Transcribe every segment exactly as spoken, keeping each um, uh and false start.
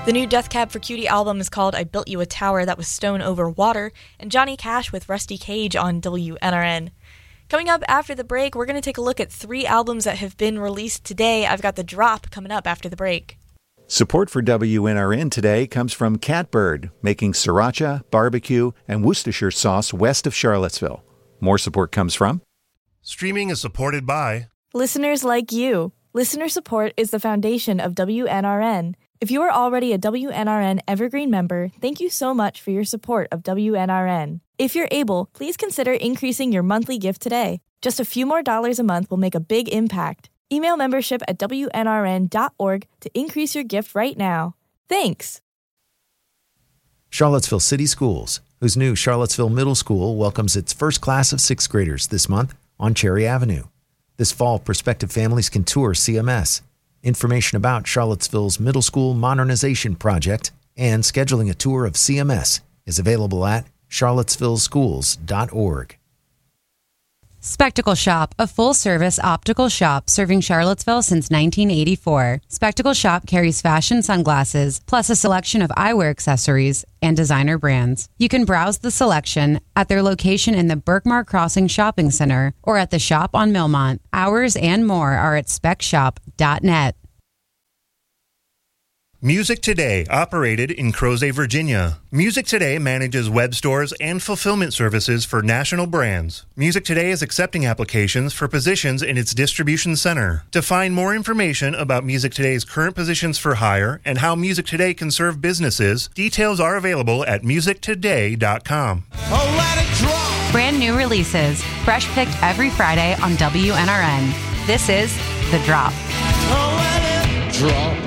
The new Death Cab for Cutie album is called I Built You a Tower That Was Stone Over Water, and Johnny Cash with Rusty Cage on W N R N. Coming up after the break, we're going to take a look at three albums that have been released today. I've got The Drop coming up after the break. Support for W N R N today comes from Catbird, making sriracha, barbecue, and Worcestershire sauce west of Charlottesville. More support comes from... Streaming is supported by... Listeners like you. Listener support is the foundation of W N R N. If you are already a W N R N Evergreen member, thank you so much for your support of W N R N. If you're able, please consider increasing your monthly gift today. Just a few more dollars a month will make a big impact. Email membership at W N R N dot org to increase your gift right now. Thanks. Charlottesville City Schools, whose new Charlottesville Middle School welcomes its first class of sixth graders this month on Cherry Avenue. This fall, prospective families can tour C M S. Information about Charlottesville's Middle School Modernization Project and scheduling a tour of C M S is available at charlottesville schools dot org. Spectacle Shop, a full-service optical shop serving Charlottesville since nineteen eighty-four. Spectacle Shop carries fashion sunglasses, plus a selection of eyewear accessories and designer brands. You can browse the selection at their location in the Berkmar Crossing Shopping Center or at the shop on Millmont. Hours and more are at spec shop dot net. Music Today, operated in Crozet, Virginia. Music Today manages web stores and fulfillment services for national brands. Music Today is accepting applications for positions in its distribution center. To find more information about Music Today's current positions for hire and how Music Today can serve businesses, details are available at music today dot com. Oh, let it drop. Brand new releases, fresh picked every Friday on W N R N. This is The Drop. Oh, let it drop.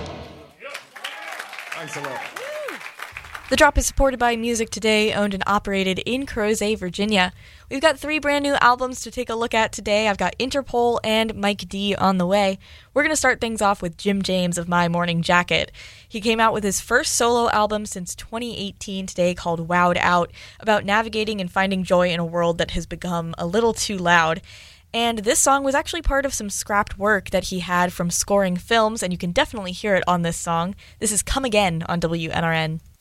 The Drop is supported by Music Today, owned and operated in Crozet, Virginia. We've got three brand new albums to take a look at today. I've got Interpol and Mike D on the way. We're going to start things off with Jim James of My Morning Jacket. He came out with his first solo album since twenty eighteen today called Wowed Out, about navigating and finding joy in a world that has become a little too loud. And this song was actually part of some scrapped work that he had from scoring films, and you can definitely hear it on this song. This is Come Again on W N R N.